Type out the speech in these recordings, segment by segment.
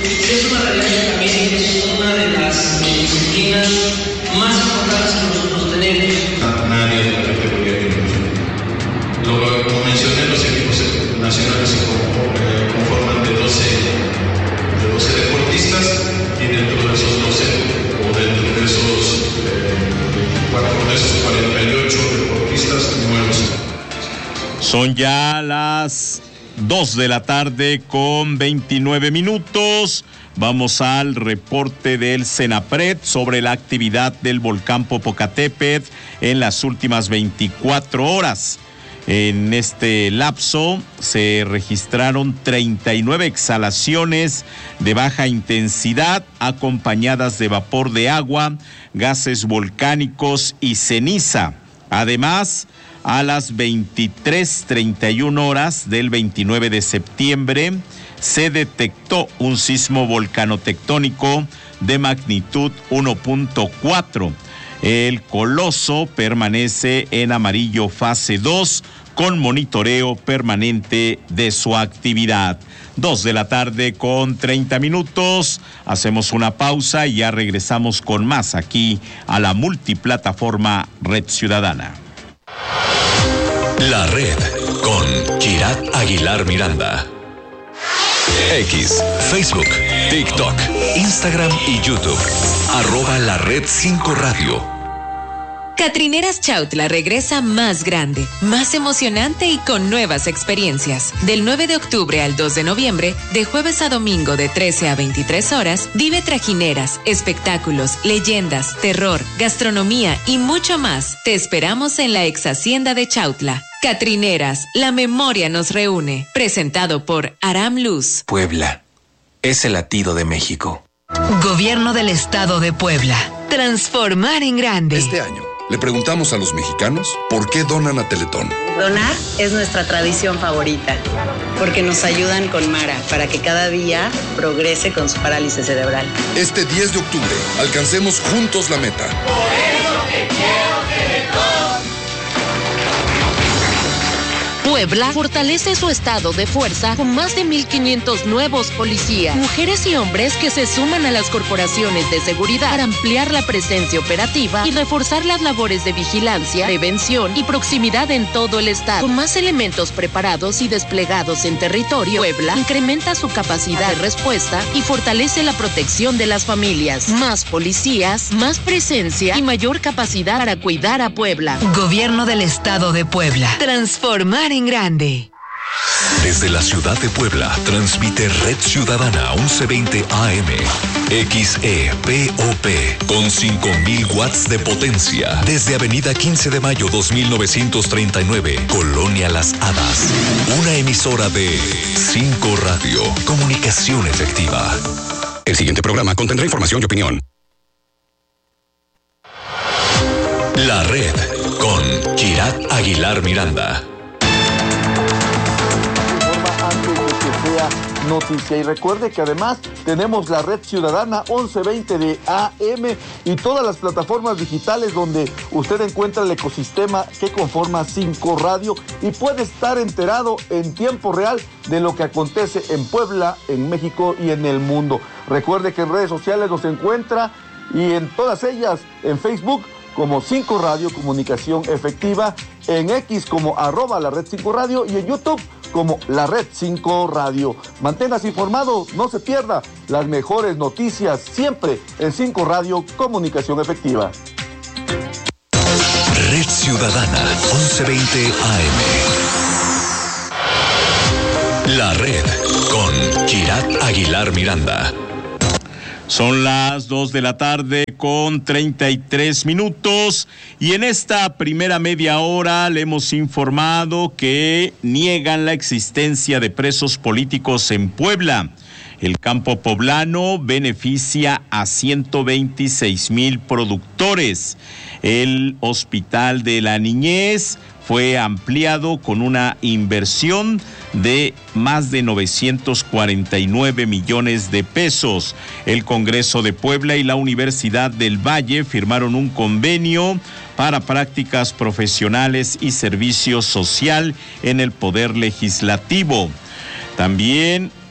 es una realidad que también es una de las disciplinas más importantes que nosotros tenemos. Nadie de la categoría. Como mencioné, los equipos nacionales se conforman de 12 deportistas y dentro de esos 12 o dentro de esos 48 deportistas nuevos. Son ya las 2 de la tarde con 29 minutos. Vamos al reporte del Senapred sobre la actividad del volcán Popocatépetl en las últimas 24 horas. En este lapso se registraron 39 exhalaciones de baja intensidad acompañadas de vapor de agua, gases volcánicos y ceniza. Además, a las 23:31 horas del 29 de septiembre se detectó un sismo volcanotectónico de magnitud 1.4. El coloso permanece en amarillo fase 2 con monitoreo permanente de su actividad. 2 de la tarde con 30 minutos. Hacemos una pausa y ya regresamos con más aquí a la multiplataforma Red Ciudadana. La Red con Kirat Aguilar Miranda. X, Facebook, TikTok, Instagram y YouTube. @La Red 5 Radio. Catrineras Chautla regresa más grande, más emocionante y con nuevas experiencias. Del 9 de octubre al 2 de noviembre, de jueves a domingo de 13 a 23 horas, vive trajineras, espectáculos, leyendas, terror, gastronomía y mucho más. Te esperamos en la ex hacienda de Chautla. Catrineras, la memoria nos reúne. Presentado por Aram Luz. Puebla es el latido de México. Gobierno del Estado de Puebla. Transformar en grande. Este año le preguntamos a los mexicanos por qué donan a Teletón. Donar es nuestra tradición favorita, porque nos ayudan con Mara para que cada día progrese con su parálisis cerebral. Este 10 de octubre, alcancemos juntos la meta. Por eso te quiero Teletón. Puebla fortalece su estado de fuerza con más de 1,500 nuevos policías, mujeres y hombres que se suman a las corporaciones de seguridad para ampliar la presencia operativa y reforzar las labores de vigilancia, prevención y proximidad en todo el estado. Con más elementos preparados y desplegados en territorio, Puebla incrementa su capacidad de respuesta y fortalece la protección de las familias. Más policías, más presencia y mayor capacidad para cuidar a Puebla. Gobierno del Estado de Puebla. Transformar en grande. Desde la ciudad de Puebla, transmite Red Ciudadana 1120 AM, XEPOP, con 5,000 watts de potencia. Desde Avenida 15 de Mayo 2939, Colonia Las Hadas. Una emisora de 5 Radio, comunicación efectiva. El siguiente programa contendrá información y opinión. La Red, con Kirat Aguilar Miranda. Noticia. Y recuerde que además tenemos la Red Ciudadana 1120 de AM y todas las plataformas digitales donde usted encuentra el ecosistema que conforma 5 Radio y puede estar enterado en tiempo real de lo que acontece en Puebla, en México y en el mundo. Recuerde que en redes sociales nos encuentra y en todas ellas, en Facebook como 5 Radio Comunicación Efectiva, en X como @la Red 5 Radio y en YouTube como la Red 5 Radio. Manténgase informado, no se pierda las mejores noticias siempre en 5 Radio Comunicación Efectiva. Red Ciudadana 1120 AM. La Red con Kirat Aguilar Miranda. Son las 2 de la tarde con 33 minutos y en esta primera media hora le hemos informado que niegan la existencia de presos políticos en Puebla. El campo poblano beneficia a 126,000 productores. El Hospital de la Niñez fue ampliado con una inversión de más de 949 millones de pesos. El Congreso de Puebla y la Universidad del Valle firmaron un convenio para prácticas profesionales y servicio social en el Poder Legislativo. También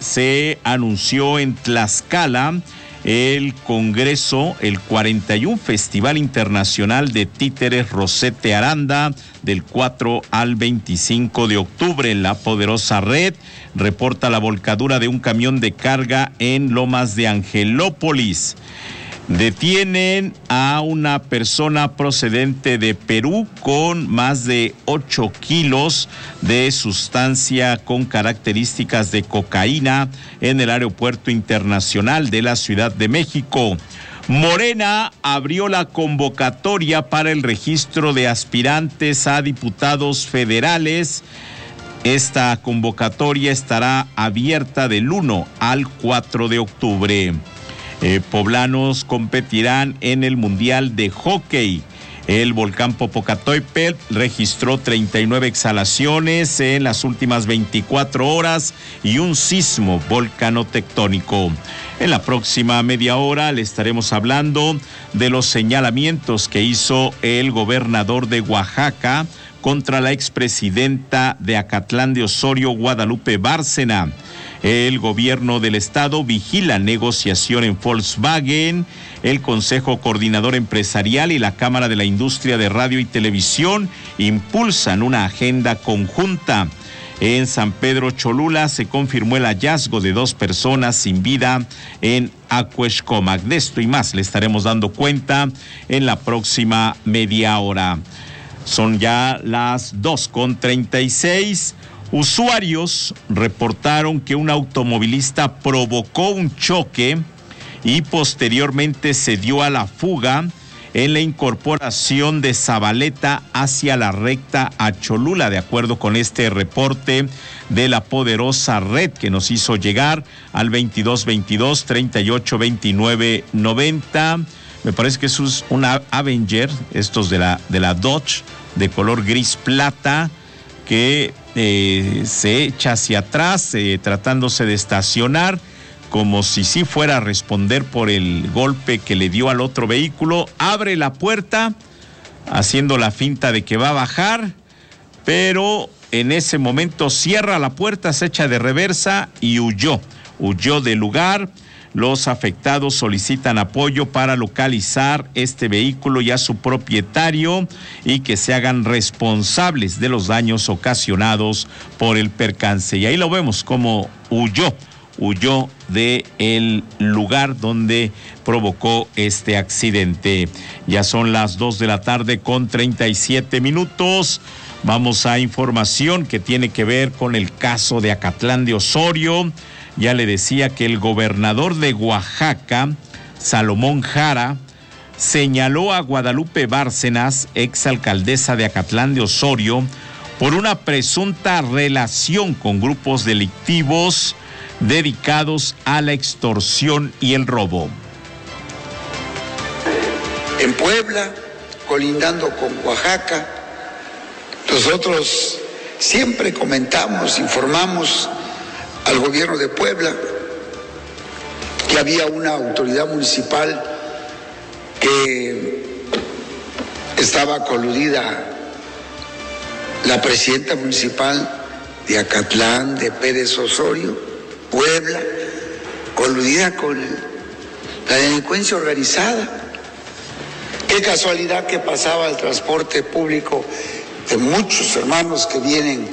se anunció en Tlaxcala el Congreso, el 41 Festival Internacional de Títeres Rosete Aranda, del 4 al 25 de octubre. La poderosa red reporta la volcadura de un camión de carga en Lomas de Angelópolis. Detienen a una persona procedente de Perú con más de 8 kilos de sustancia con características de cocaína en el Aeropuerto Internacional de la Ciudad de México. Morena abrió la convocatoria para el registro de aspirantes a diputados federales. Esta convocatoria estará abierta del 1 al 4 de octubre. Poblanos competirán en el Mundial de Hockey. El volcán Popocatépetl registró 39 exhalaciones en las últimas 24 horas y un sismo volcanotectónico. En la próxima media hora le estaremos hablando de los señalamientos que hizo el gobernador de Oaxaca contra la expresidenta de Acatlán de Osorio, Guadalupe Bárcena. El gobierno del estado vigila negociación en Volkswagen. El Consejo Coordinador Empresarial y la Cámara de la Industria de Radio y Televisión impulsan una agenda conjunta. En San Pedro Cholula se confirmó el hallazgo de 2 personas sin vida en Acuexcomac. De esto y más le estaremos dando cuenta en la próxima media hora. Son ya las 2:36. Usuarios reportaron que un automovilista provocó un choque y posteriormente se dio a la fuga en la incorporación de Zabaleta hacia la recta a Cholula, de acuerdo con este reporte de la poderosa red que nos hizo llegar al 2222-382990. Me parece que eso es una Avenger, estos de la Dodge, de color gris plata, que se echa hacia atrás, tratándose de estacionar, como si sí fuera a responder por el golpe que le dio al otro vehículo. Abre la puerta, haciendo la finta de que va a bajar, pero en ese momento cierra la puerta, se echa de reversa y huyó del lugar. Los afectados solicitan apoyo para localizar este vehículo y a su propietario y que se hagan responsables de los daños ocasionados por el percance. Y ahí lo vemos como huyó del lugar donde provocó este accidente. Ya son las 2:37 p.m. Vamos a información que tiene que ver con el caso de Acatlán de Osorio. Ya le decía que el gobernador de Oaxaca, Salomón Jara, señaló a Guadalupe Bárcenas, exalcaldesa de Acatlán de Osorio, por una presunta relación con grupos delictivos dedicados a la extorsión y el robo. En Puebla, colindando con Oaxaca, nosotros siempre comentamos, informamos al gobierno de Puebla que había una autoridad municipal que estaba coludida, la presidenta municipal de Acatlán, de Pérez Osorio, Puebla, coludida con la delincuencia organizada. Qué casualidad que pasaba el transporte público de muchos hermanos que vienen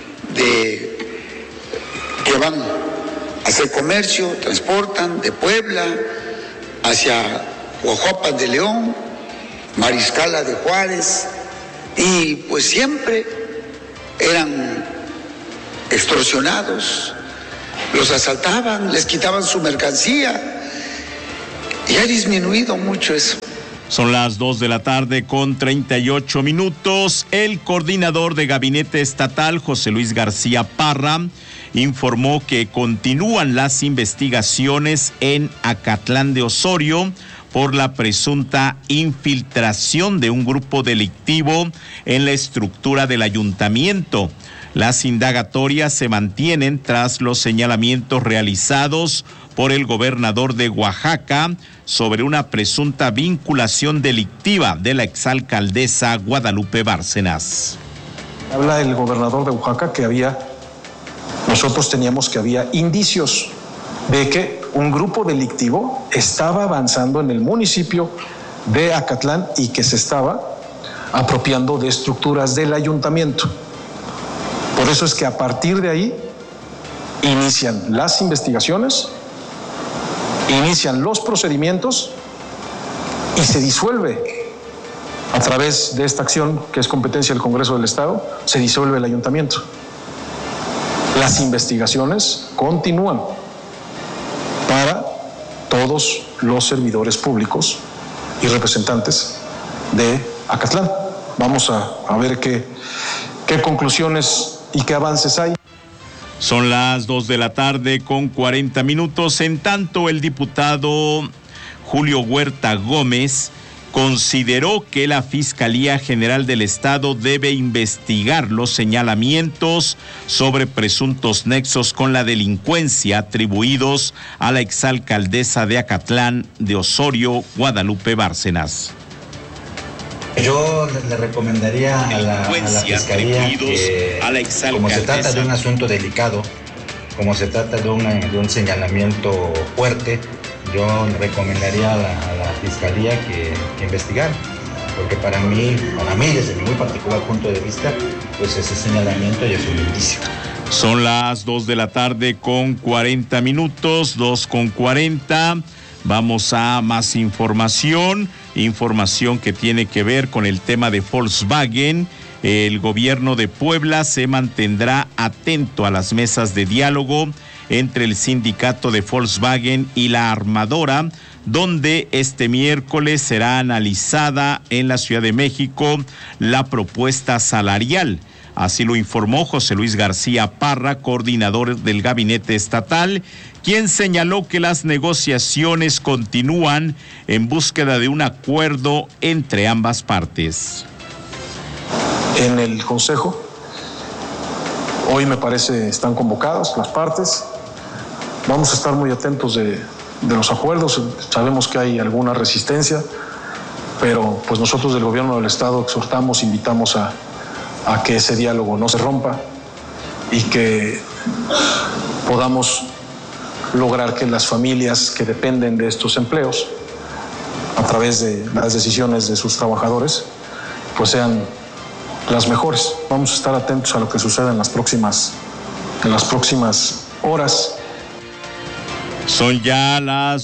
que van a hacer comercio, transportan de Puebla hacia Huajuapan de León, Mariscala de Juárez, y pues siempre eran extorsionados, los asaltaban, les quitaban su mercancía, y ha disminuido mucho eso. Son las 2:38 p.m. El coordinador de gabinete estatal, José Luis García Parra, informó que continúan las investigaciones en Acatlán de Osorio por la presunta infiltración de un grupo delictivo en la estructura del ayuntamiento. Las indagatorias se mantienen tras los señalamientos realizados por el gobernador de Oaxaca sobre una presunta vinculación delictiva de la exalcaldesa Guadalupe Bárcenas. Habla el gobernador de Oaxaca que había nosotros teníamos que había indicios de que un grupo delictivo estaba avanzando en el municipio de Acatlán y que se estaba apropiando de estructuras del ayuntamiento. Por eso es que a partir de ahí inician las investigaciones, inician los procedimientos y se disuelve a través de esta acción que es competencia del Congreso del Estado, se disuelve el ayuntamiento. Las investigaciones continúan para todos los servidores públicos y representantes de Acatlán. Vamos a ver qué conclusiones y qué avances hay. Son las 2:40 p.m. En tanto, el diputado Julio Huerta Gómez consideró que la Fiscalía General del Estado debe investigar los señalamientos sobre presuntos nexos con la delincuencia atribuidos a la exalcaldesa de Acatlán de Osorio, Guadalupe Bárcenas. Yo le recomendaría a la Fiscalía que, como se trata de un asunto delicado, como se trata de un señalamiento fuerte, yo le recomendaría a la Fiscalía que investigara, porque para mí, desde mi muy particular punto de vista, pues ese señalamiento ya es un indicio. Son las 2:40 p.m, 2:40. Vamos a más información que tiene que ver con el tema de Volkswagen. El gobierno de Puebla se mantendrá atento a las mesas de diálogo entre el sindicato de Volkswagen y la armadora, donde este miércoles será analizada en la Ciudad de México la propuesta salarial. Así lo informó José Luis García Parra, coordinador del gabinete estatal, quien señaló que las negociaciones continúan en búsqueda de un acuerdo entre ambas partes. En el Consejo, hoy me parece están convocadas las partes. Vamos a estar muy atentos de los acuerdos. Sabemos que hay alguna resistencia, pero pues nosotros del gobierno del Estado exhortamos, invitamos a que ese diálogo no se rompa y que podamos lograr que las familias que dependen de estos empleos, a través de las decisiones de sus trabajadores, pues sean las mejores. Vamos a estar atentos a lo que suceda en las próximas horas. Son ya las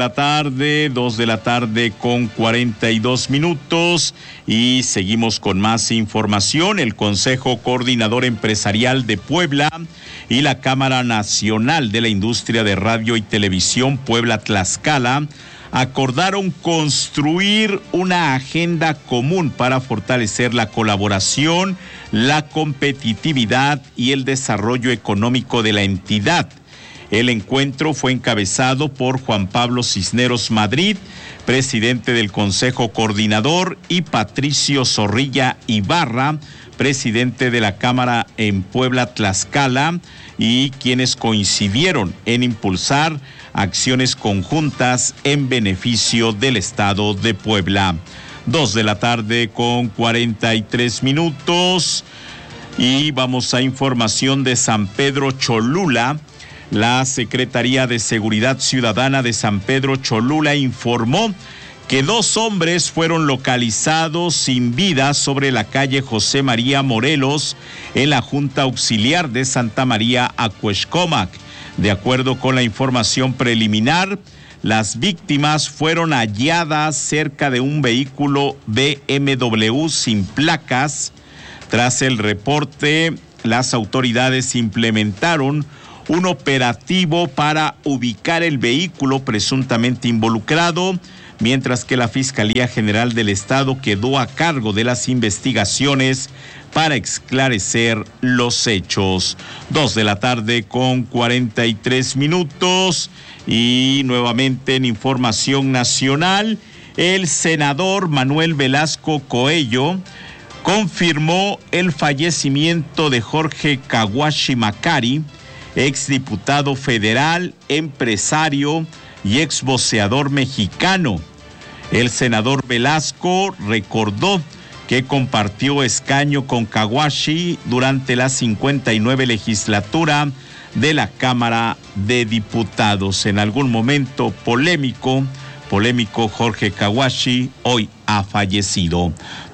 2:42 p.m, y seguimos con más información. El Consejo Coordinador Empresarial de Puebla y la Cámara Nacional de la Industria de Radio y Televisión Puebla-Tlaxcala acordaron construir una agenda común para fortalecer la colaboración, la competitividad y el desarrollo económico de la entidad. El encuentro fue encabezado por Juan Pablo Cisneros Madrid, presidente del Consejo Coordinador, y Patricio Zorrilla Ibarra, presidente de la Cámara en Puebla-Tlaxcala, y quienes coincidieron en impulsar acciones conjuntas en beneficio del Estado de Puebla. 2:43 p.m, y vamos a información de San Pedro Cholula. La Secretaría de Seguridad Ciudadana de San Pedro Cholula informó que 2 hombres fueron localizados sin vida sobre la calle José María Morelos en la Junta Auxiliar de Santa María Acuexcómac. De acuerdo con la información preliminar, las víctimas fueron halladas cerca de un vehículo BMW sin placas. Tras el reporte, las autoridades implementaron un operativo para ubicar el vehículo presuntamente involucrado, mientras que la Fiscalía General del Estado quedó a cargo de las investigaciones para esclarecer los hechos. 2:43 p.m, y nuevamente en información nacional, el senador Manuel Velasco Coello confirmó el fallecimiento de Jorge Kawashi Macari, exdiputado federal, empresario y exvoceador mexicano. El senador Velasco recordó que compartió escaño con Kawashi durante la 59 legislatura de la Cámara de Diputados. En algún momento polémico, Jorge Kawashi hoy ha fallecido.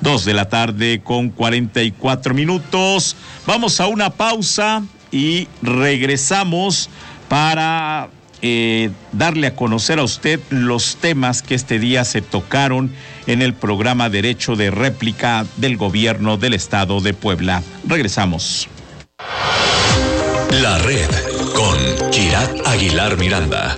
2:44 p.m. Vamos a una pausa y regresamos para darle a conocer a usted los temas que este día se tocaron en el programa Derecho de Réplica del Gobierno del Estado de Puebla. Regresamos. La Red con Kirat Aguilar Miranda.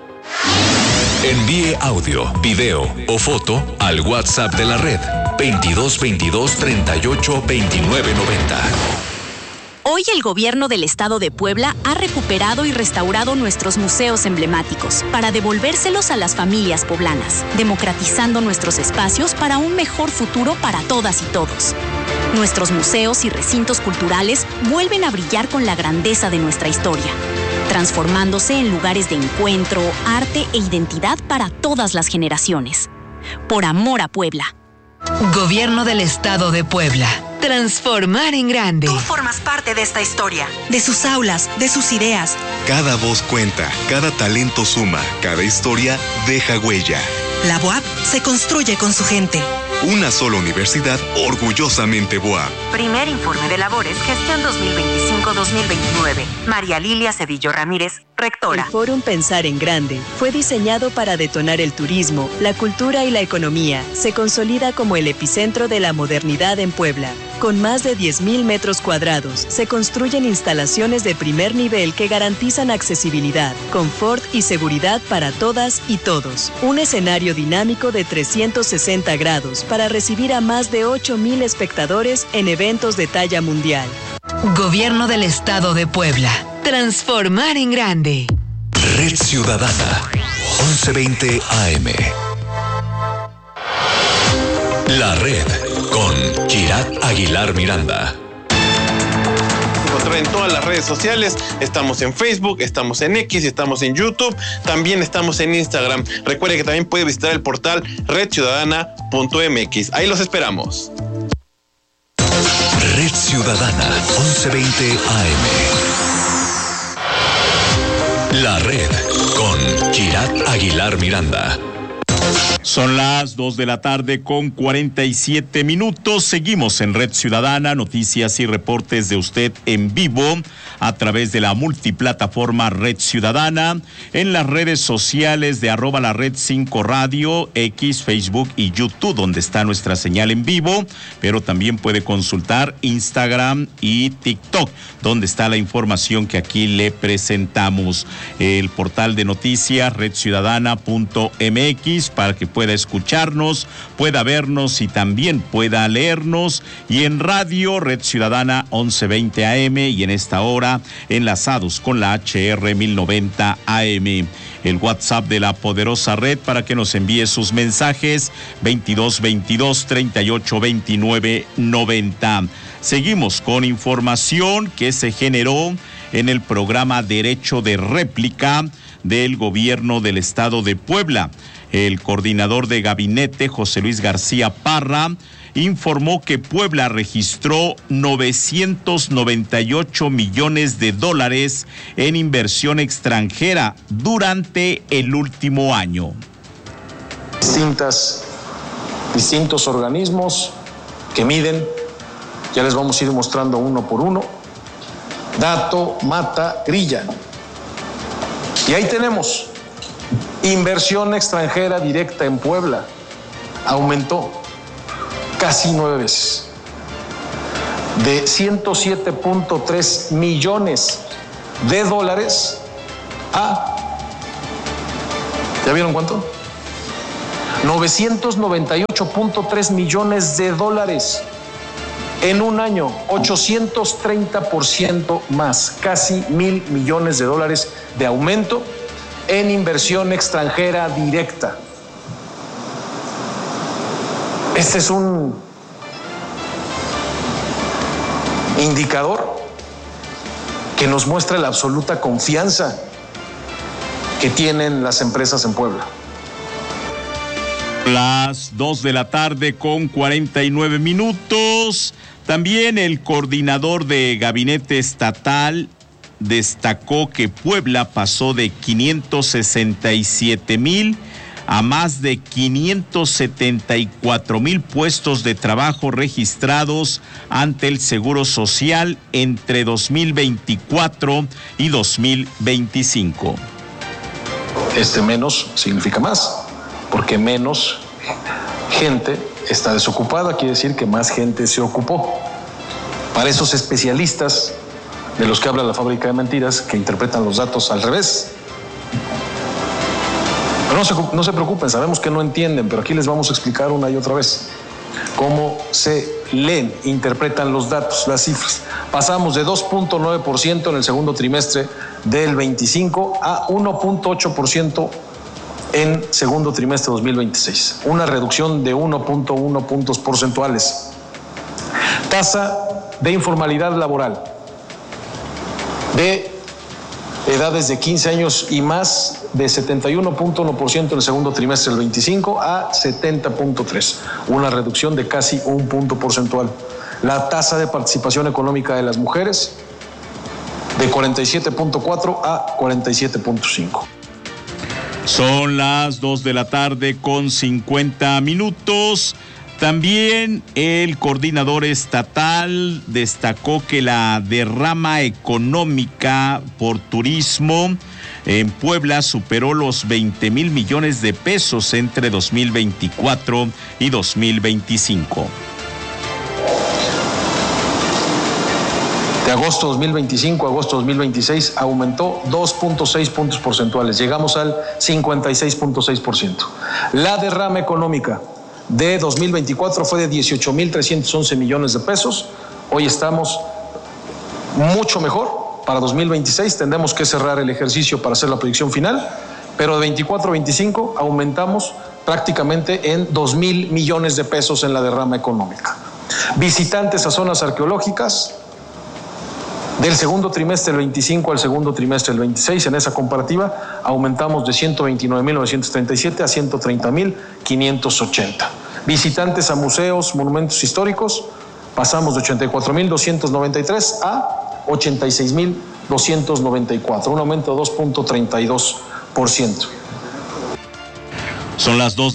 Envíe audio, video o foto al WhatsApp de la Red 2222 38 29 90. Hoy el gobierno del estado de Puebla ha recuperado y restaurado nuestros museos emblemáticos para devolvérselos a las familias poblanas, democratizando nuestros espacios para un mejor futuro para todas y todos. Nuestros museos y recintos culturales vuelven a brillar con la grandeza de nuestra historia, transformándose en lugares de encuentro, arte e identidad para todas las generaciones. Por amor a Puebla. Gobierno del Estado de Puebla. Transformar en grande. Tú formas parte de esta historia, de sus aulas, de sus ideas. Cada voz cuenta, cada talento suma, cada historia deja huella. La BUAP se construye con su gente. Una sola universidad orgullosamente BUAP. Primer informe de labores, gestión 2025-2029. María Lilia Cedillo Ramírez, rectora. El Fórum Pensar en Grande fue diseñado para detonar el turismo, la cultura y la economía. Se consolida como el epicentro de la modernidad en Puebla. Con más de 10,000 metros cuadrados, se construyen instalaciones de primer nivel que garantizan accesibilidad, confort y seguridad para todas y todos. Un escenario dinámico de 360 grados para recibir a más de 8,000 espectadores en eventos de talla mundial. Gobierno del Estado de Puebla. Transformar en grande. Red Ciudadana, 1120 AM. La Red con Kirat Aguilar Miranda. En todas las redes sociales, estamos en Facebook, estamos en X, estamos en YouTube, también estamos en Instagram. Recuerde que también puede visitar el portal redciudadana.mx. Ahí los esperamos. Red Ciudadana, 1120 AM. La Red con Kirat Aguilar Miranda. Son las 2:47 p.m. Seguimos en Red Ciudadana, noticias y reportes de usted en vivo a través de la multiplataforma Red Ciudadana, en las redes sociales de @la Red 5 Radio, X, Facebook y YouTube, donde está nuestra señal en vivo, pero también puede consultar Instagram y TikTok, donde está la información que aquí le presentamos. El portal de noticias redciudadana.mx para que pueda escucharnos, pueda vernos y también pueda leernos, y en radio Red Ciudadana 1120 AM y en esta hora enlazados con la HR 1090 AM. El WhatsApp de la poderosa red para que nos envíe sus mensajes 2222 38 29 90. Seguimos con información que se generó en el programa Derecho de Réplica del Gobierno del Estado de Puebla. El coordinador de gabinete, José Luis García Parra, informó que Puebla registró 998 millones de dólares en inversión extranjera durante el último año. Distintos organismos que miden, ya les vamos a ir mostrando uno por uno. Dato, mata, grilla. Y ahí tenemos, inversión extranjera directa en Puebla aumentó casi 9 veces, de 107.3 millones de dólares a, ¿ya vieron cuánto? 998.3 millones de dólares en un año, 830% más, casi 1,000 millones de dólares de aumento en inversión extranjera directa. Este es un indicador que nos muestra la absoluta confianza que tienen las empresas en Puebla. Las 2:49 p.m. También el coordinador de gabinete estatal destacó que Puebla pasó de 567,000 a más de 574,000 puestos de trabajo registrados ante el Seguro Social entre 2024 y 2025. Menos significa más, porque menos gente está desocupada, quiere decir que más gente se ocupó. Para esos especialistas de los que habla la fábrica de mentiras, que interpretan los datos al revés. Pero no se preocupen, sabemos que no entienden, pero aquí les vamos a explicar una y otra vez cómo se leen, interpretan los datos, las cifras. Pasamos de 2.9% en el segundo trimestre del 25 a 1.8% en segundo trimestre 2026. Una reducción de 1.1 puntos porcentuales. Tasa de informalidad laboral de edades de 15 años y más, de 71.1% en el segundo trimestre del 25 a 70.3%, una reducción de casi un punto porcentual. La tasa de participación económica de las mujeres de 47.4 a 47.5. Son las 2:50 p.m. También el coordinador estatal destacó que la derrama económica por turismo en Puebla superó los 20,000 millones de pesos entre 2024 y 2025. De agosto 2025 a agosto 2026 aumentó 2.6 puntos porcentuales. Llegamos al 56.6%. La derrama económica de 2024 fue de 18,311 millones de pesos. Hoy estamos mucho mejor. Para 2026 tendremos que cerrar el ejercicio para hacer la proyección final, pero de 24 a 25 aumentamos prácticamente en 2,000 millones de pesos en la derrama económica. Visitantes a zonas arqueológicas del segundo trimestre del 25 al segundo trimestre del 26, en esa comparativa aumentamos de 129,937 a 130,580. Visitantes a museos, monumentos históricos, pasamos de 84,293 a 86,294, un aumento de 2.32%. Son las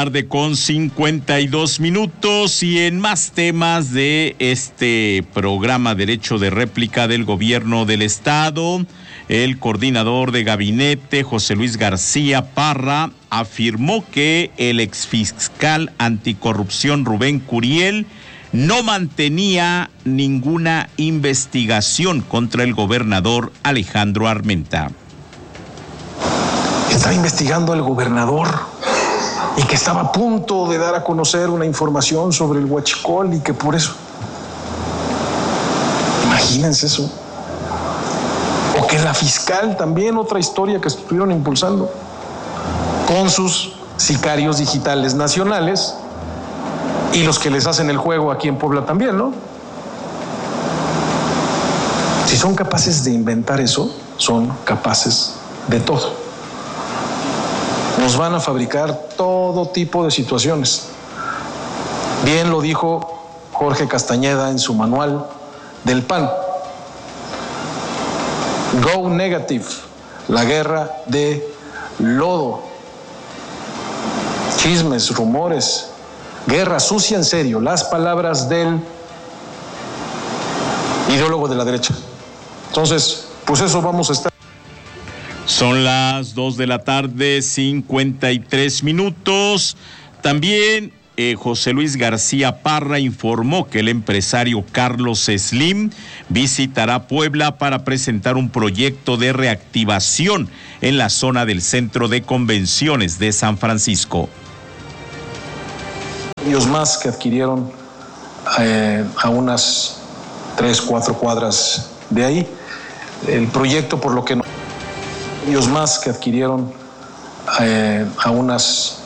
2:52 p.m. y en más temas de este programa Derecho de Réplica del Gobierno del Estado, el coordinador de gabinete, José Luis García Parra, afirmó que el exfiscal anticorrupción Rubén Curiel no mantenía ninguna investigación contra el gobernador Alejandro Armenta. Estaba investigando al gobernador y que estaba a punto de dar a conocer una información sobre el huachicol y que por eso. Imagínense eso. O que la fiscal también, otra historia que estuvieron impulsando con sus sicarios digitales nacionales y los que les hacen el juego aquí en Puebla también, ¿no? Si son capaces de inventar eso, son capaces de todo. Nos van a fabricar todo tipo de situaciones. Bien lo dijo Jorge Castañeda en su manual del PAN. Go negative, la guerra de lodo. Chismes, rumores, guerra sucia en serio, las palabras del ideólogo de la derecha. Entonces, pues eso vamos a estar. Son las 2:53 p.m. También José Luis García Parra informó que el empresario Carlos Slim visitará Puebla para presentar un proyecto de reactivación en la zona del Centro de Convenciones de San Francisco. Ellos más que adquirieron a unas 3-4 cuadras de ahí. El proyecto, por lo que ellos más que adquirieron a unas